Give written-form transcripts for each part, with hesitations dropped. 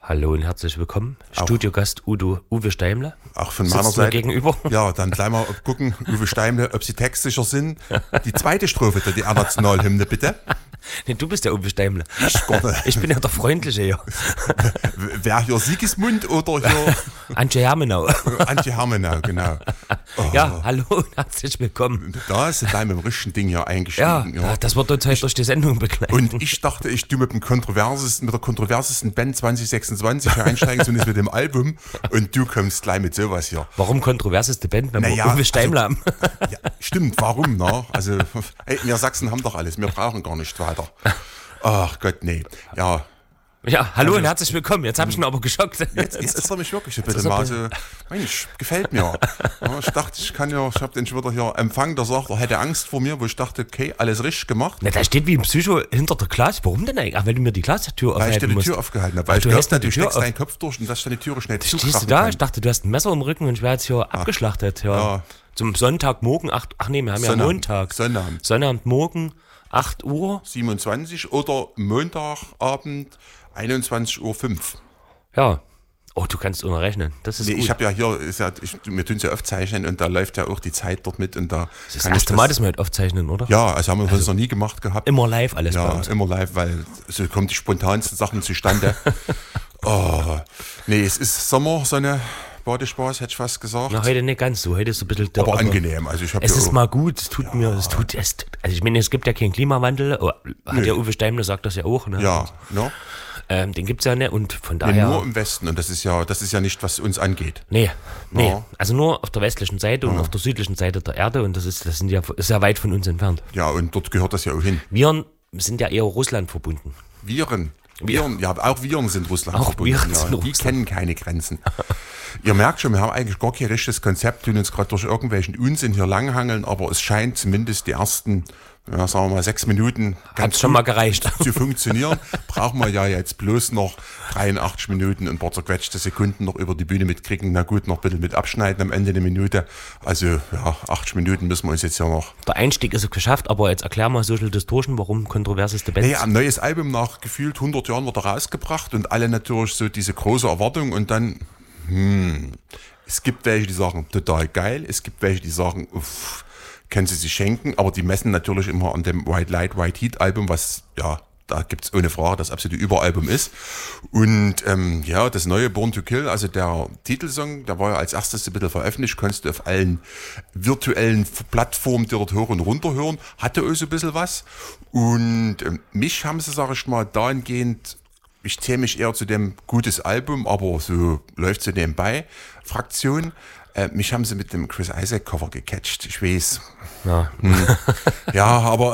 Hallo und herzlich willkommen. Studiogast Uwe Steimle. Auch von meiner Seite. Gegenüber. Ja, dann gleich mal gucken, Uwe Steimle, ob sie textsicher sind. Die zweite Strophe, die Nationalhymne, bitte. Nee, du bist der Uwe Steimle. Gott. Ich bin ja der Freundliche hier. Wer hier Sigismund oder hier? Antje Hermenau. Antje Hermenau, genau. Oh. Ja, hallo und herzlich willkommen. Da ist dein mit dem richtigen Ding hier eingestiegen. Ja, das wird uns heute durch die Sendung begleiten. Und ich dachte, ich tue mit der kontroversesten Band 2026 hier einsteigen, zumindest mit dem Album. Und du kommst gleich mit sowas hier. Warum kontroverseste Band, wenn wir Uwe Steimle haben? Ja, stimmt, warum, ne? Also, ey, wir Sachsen haben doch alles, wir brauchen gar nicht weiter. Ach Gott, nee. Ja. Ja, hallo und herzlich willkommen. Jetzt habe ich ihn aber geschockt. Jetzt ist er mich wirklich ein bisschen mal so, Mensch, gefällt mir. Ja, ich dachte, ich habe den schon wieder hier Empfang, der sagt, er hätte Angst vor mir, wo ich dachte, okay, alles richtig gemacht. Na, da steht wie ein Psycho hinter der Glas. Warum denn eigentlich? Ach, weil du mir die Glastür aufhalten musst. Weil ich dir die Tür aufgehalten habe. Weil du steckst deinen Kopf durch und dass deine Türe schnell zukrachen Stehst du da? Ich dachte, du hast ein Messer im Rücken und ich wäre jetzt hier abgeschlachtet. Ja. Zum Sonntagmorgen, wir haben ja Montag. Sonnabendmorgen, 8 Uhr. 27 oder Montagabend, 21.05 Uhr. Ja. Oh, du kannst unterrechnen. Das ist gut. Ich habe ja hier, wir tun es ja aufzeichnen und da läuft ja auch die Zeit dort mit. Und da das ist das erste Mal, dass wir halt aufzeichnen, oder? Ja, also haben wir das noch nie gemacht gehabt. Immer live alles bei uns. Ja, immer live, weil so kommen die spontansten Sachen zustande. Nee, es ist Sommer, Sonne, Badespaß, hätte ich fast gesagt. Na, heute nicht ganz so, heute ist so ein bisschen... Aber angenehm. Also es ist mal gut, es tut mir, also ich meine, es gibt ja keinen Klimawandel, hat ja Uwe Steimle sagt das ja auch, ne? Ja, ne? Den gibt's ja nicht und von daher... Nur im Westen und das ist ja nicht, was uns angeht. Nee, also nur auf der westlichen Seite und auf der südlichen Seite der Erde und das ist ja weit von uns entfernt. Ja, und dort gehört das ja auch hin. Wir sind ja eher Russland verbunden. Viren, ja, auch Viren sind Russland verbunden. Viren sind die kennen keine Grenzen. Ihr merkt schon, wir haben eigentlich gar kein richtiges Konzept, tun uns gerade durch irgendwelchen Unsinn hier langhangeln, aber es scheint zumindest die ersten, sagen wir mal 6 Minuten ganz schon mal gereicht zu funktionieren. Brauchen wir ja jetzt bloß noch 83 Minuten und ein paar zerquetschte Sekunden noch über die Bühne mitkriegen. Na gut, noch ein bisschen mit abschneiden am Ende eine Minute. Also ja, 80 Minuten müssen wir uns jetzt ja noch... Der Einstieg ist geschafft, aber jetzt erklär mal Social Distortion, warum kontroverseste Band? Naja, ein neues Album nach gefühlt 100 Jahren wird rausgebracht und alle natürlich so diese große Erwartung und dann... Es gibt welche, die sagen, total geil. Es gibt welche, die sagen, können sie sich schenken. Aber die messen natürlich immer an dem White Light, White Heat Album, was, ja, da gibt's ohne Frage das absolute Überalbum ist. Und das neue Born to Kill, also der Titelsong, der war ja als erstes ein bisschen veröffentlicht, konntest du auf allen virtuellen Plattformen, die dort hoch und runter hören, hatte auch so ein bisschen was. Und mich haben sie, sag ich mal, dahingehend... Ich zähle mich eher zu dem gutes Album, aber so läuft so nebenbei. Fraktion. Mich haben sie mit dem Chris Isaak Cover gecatcht. Ich weiß. Ja, ja aber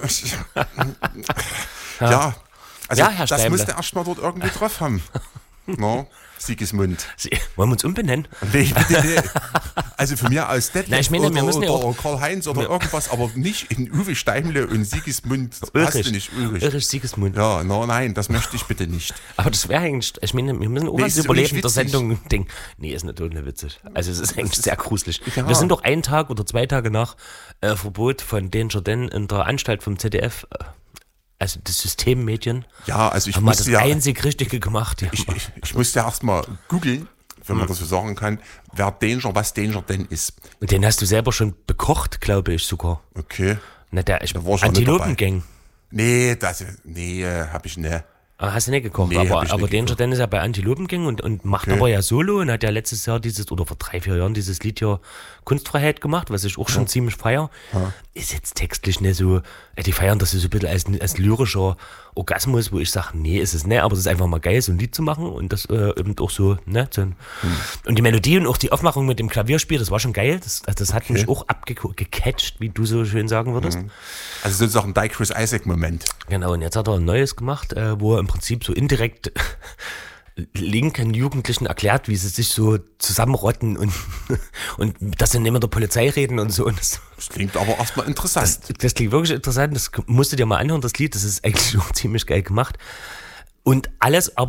ja, also Herr das Steimle musste erst mal dort irgendwie drauf haben. No? Sigismund. Wollen wir uns umbenennen? Nee, also von mir aus Detlef wir müssen ja oder Karl-Heinz oder irgendwas, aber nicht in Uwe Steimle und Sigismund. Ulrich. Hast du nicht Ulrich? Ulrich Sigismund. Ja, nein, das möchte ich bitte nicht. Aber das wäre eigentlich, ich meine, wir müssen auch was überleben der Sendung. Nee, ist natürlich nicht witzig. Also es ist eigentlich sehr gruselig. Ja. Wir sind doch 1 Tag oder 2 Tage nach Verbot von Danger Dan in der Anstalt vom ZDF. Also das Systemmedien ich haben mal das einzig Richtige gemacht. Ich musste erst mal googeln, wenn man das so sagen kann, was Danger denn ist. Und den hast du selber schon bekocht, glaube ich sogar. Okay. Na, Antilopengang. Nee, habe ich nicht. Hast du nicht gekocht, aber Danger Dan ist ja bei Antilopengang und macht aber ja Solo und hat ja letztes Jahr vor 3-4 Jahren dieses Lied hier Kunstfreiheit gemacht, was ich auch schon ziemlich feier. Ja. Ist jetzt textlich nicht so, die feiern das so ein bisschen als lyrischer Orgasmus, wo ich sage, nee, ist es nicht, aber es ist einfach mal geil, so ein Lied zu machen und das eben auch so, ne? Und die Melodie und auch die Aufmachung mit dem Klavierspiel, das war schon geil, das hat mich auch gecatcht, wie du so schön sagen würdest. Also sozusagen ein Chris Isaak-Moment. Genau, und jetzt hat er ein neues gemacht, wo er im Prinzip so indirekt linken Jugendlichen erklärt, wie sie sich so zusammenrotten und dass sie nicht mit der Polizei reden und so. Und das klingt aber erstmal interessant. Das klingt wirklich interessant, das musst du dir mal anhören, das Lied, das ist eigentlich auch ziemlich geil gemacht. Und alles aber auch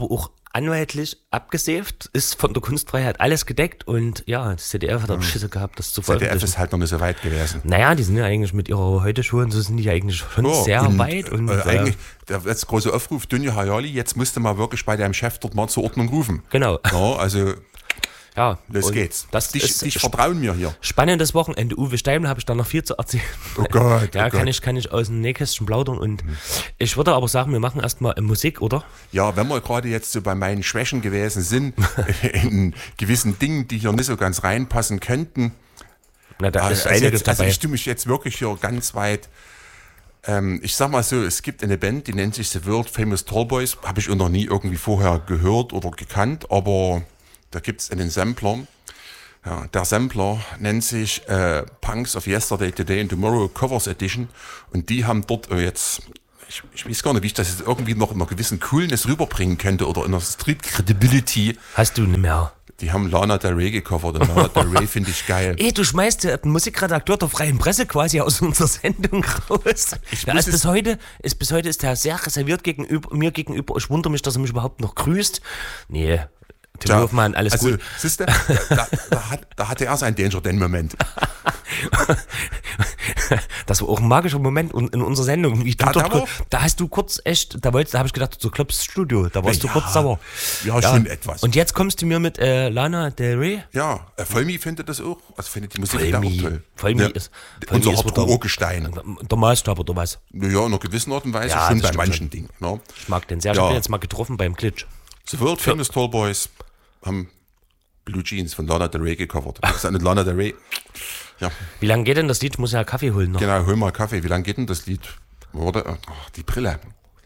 anwaltlich abgesäft, ist von der Kunstfreiheit alles gedeckt und ja, das ZDF hat Schisse gehabt, das zu veröffentlichen. ZDF ist halt noch nicht so weit gewesen. Naja, die sind ja eigentlich mit ihrer Heute-Show und so sind die ja eigentlich schon sehr weit. Und eigentlich, der letzte große Aufruf, Dunja Hayali, jetzt musst du mal wirklich bei deinem Chef dort mal zur Ordnung rufen. Genau. Ja, also... Ja, los geht's. Dich vertrauen mir hier. Spannendes Wochenende. Uwe Steimler habe ich da noch viel zu erzählen. Oh Gott. Ja, kann ich aus dem Nähkästchen plaudern. Und ich würde aber sagen, wir machen erstmal Musik, oder? Ja, wenn wir gerade jetzt so bei meinen Schwächen gewesen sind, in gewissen Dingen, die hier nicht so ganz reinpassen könnten. Na, da ist einiges dabei. Also ich tue mich jetzt wirklich hier ganz weit. Ich sag mal so, es gibt eine Band, die nennt sich The World Famous Tallboys. Habe ich noch nie irgendwie vorher gehört oder gekannt, aber... Da gibt es einen Sampler. Ja, der Sampler nennt sich Punks of Yesterday, Today and Tomorrow Covers Edition. Und die haben dort jetzt, ich weiß gar nicht, wie ich das jetzt irgendwie noch in einer gewissen Coolness rüberbringen könnte oder in einer Street Credibility. Hast du nicht mehr? Die haben Lana Del Rey gecovert und Lana Del Rey finde ich geil. Du schmeißt den Musikredakteur der Freien Presse quasi aus unserer Sendung raus. Bis heute ist der sehr reserviert mir gegenüber. Ich wundere mich, dass er mich überhaupt noch grüßt. Nee. Tim Hofmann, alles gut. Siehst du, da hatte er seinen Danger-Den-Moment. Das war auch ein magischer Moment in unserer Sendung. Da hast du kurz echt, da habe ich gedacht, du klopfst Studio, da warst du kurz sauer. Ja, schon etwas. Und jetzt kommst du mir mit Lana Del Rey? Ja, Vollmi findet das auch, also findet die Musik auch toll. Vollmi ist unser Hardcore-Gestein. Der Maßstab oder was? Ja, in einer gewissen Art und Weise, ja, schon bei manchen Dingen. Ne? Ich mag den sehr, ich bin jetzt mal getroffen beim Glitch. The World Famous Tallboys haben Blue Jeans von Lana Del Rey gecovert. Das ist eine Lana Del Rey. Ja. Wie lange geht denn das Lied? Ich muss ja Kaffee holen noch. Genau, hol mal Kaffee. Wie lange geht denn das Lied? Die Brille.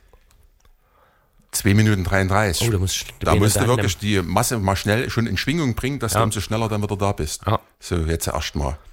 2 Minuten 33. Oh, da musst du wirklich die Masse mal schnell schon in Schwingung bringen, dass du umso schneller dann wieder da bist. Ja. So, jetzt erst mal.